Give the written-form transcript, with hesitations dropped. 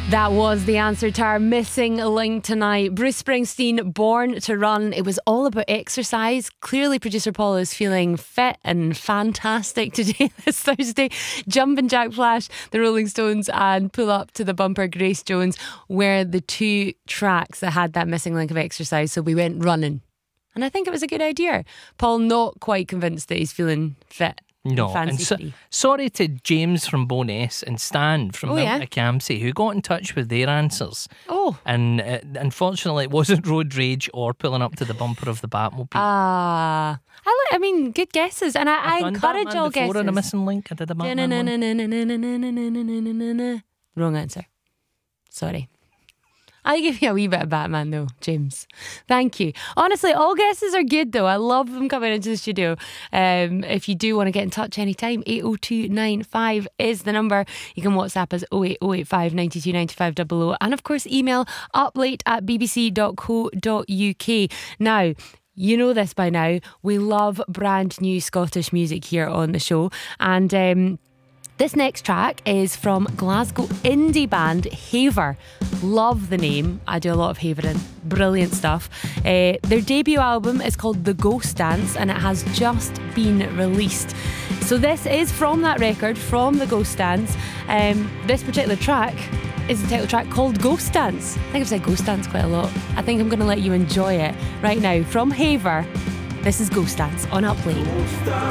That was the answer to our missing link tonight. Bruce Springsteen, Born to Run. It was all about exercise. Clearly, producer Paul is feeling fit and fantastic today, this Thursday. Jumpin' Jack Flash, the Rolling Stones, and Pull Up to the Bumper, Grace Jones, were the two tracks that had that missing link of exercise. So we went running. And I think it was a good idea. Paul not quite convinced that he's feeling fit. No, and sorry to James from Bowness and Stan from Campsie, who got in touch with their answers. Oh. And unfortunately, it wasn't Road Rage or Pulling Up to the Bumper of the Batmobile. I mean, good guesses. And I encourage all guesses. On a missing link, I did a Batman one. Wrong answer. Sorry. I give you a wee bit of Batman though, James. Thank you. Honestly, all guesses are good though. I love them coming into the studio. If you do want to get in touch anytime, 80295 is the number. You can WhatsApp us 08085 92 95 00. And of course, email uplate@bbc.co.uk. Now, you know this by now. We love brand new Scottish music here on the show. And this next track is from Glasgow indie band Haver. Love the name. I do a lot of havering. Brilliant stuff. Their debut album is called The Ghost Dance and it has just been released. So this is from that record, from The Ghost Dance. This particular track is the title track called Ghost Dance. I think I've said Ghost Dance quite a lot. I think I'm going to let you enjoy it right now. From Haver, this is Ghost Dance on Uplate.